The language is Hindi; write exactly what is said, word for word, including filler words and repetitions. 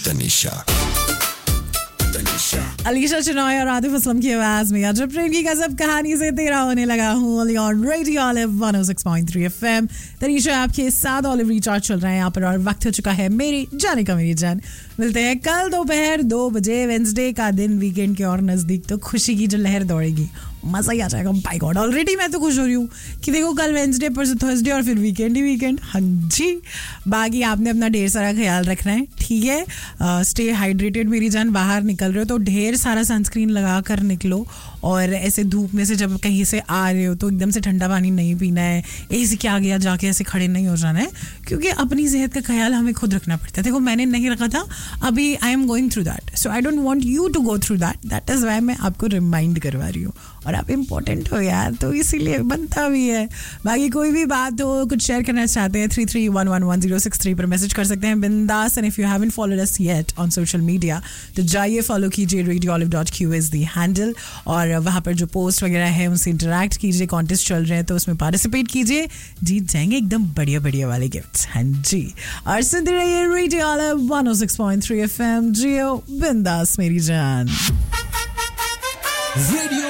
तनिषा अलीशा चिनॉय और आतिफ असलम की आवाज में अजब प्रेम की गजब कहानी से तेरा होने लगा हूँ on radio olive one O six point three FM. Tanisha आपके साथ ऑलिव रिचार्ज चल रहे हैं यहाँ पर और वक्त हो चुका है मेरी जाने का मेरी जान। मिलते हैं कल दोपहर दो बजे। वेंसडे का दिन वीकेंड के और नजदीक, तो खुशी की जो लहर दौड़ेगी, मजा ही आ जाएगा। बाय गॉड, ऑलरेडी मैं तो खुश हो रही हूँ कि देखो कल वेंसडे पर से थर्सडे और फिर वीकेंड ही वीकेंड। हाँ जी, बाकी आपने अपना ढेर सारा ख्याल रखना है, ठीक है। स्टे हाइड्रेटेड मेरी जान। बाहर निकल रहे हो तो ढेर सारा सनस्क्रीन लगा कर निकलो, और ऐसे धूप में से जब कहीं से आ रहे हो तो एकदम से ठंडा पानी नहीं पीना है, एसी के आगे या जाके ऐसे खड़े नहीं हो जाना है, क्योंकि अपनी सेहत का ख्याल हमें खुद रखना पड़ता है। देखो मैंने नहीं रखा था, अभी I am going through that, so I don't want you to go through that. That is why मैं आपको रिमाइंड करवा रही हूँ, और आप इम्पोर्टेंट हो यार, तो इसीलिए बनता भी है। बाकी कोई भी बात हो, कुछ शेयर करना चाहते हैं, three three one one one zero six three पर मैसेज कर सकते हैं बिंदास। And if you haven't followed us yet on social media तो जाइए फॉलो कीजिए, radio olive dot Q is the handle, और वहाँ पर जो पोस्ट वगैरह है उनसे इंटरेक्ट कीजिए। कॉन्टेस्ट चल रहे हैं तो उसमें पार्टिसिपेट कीजिए, जीत जाएंगे एकदम बढ़िया बढ़िया वाले गिफ्ट्स। हाँ जी, और सुनते रहिए रेडियो ऑलिव वन ओ सिक्स पॉइंट थ्री एफएम। जियो बिंदास मेरी जान।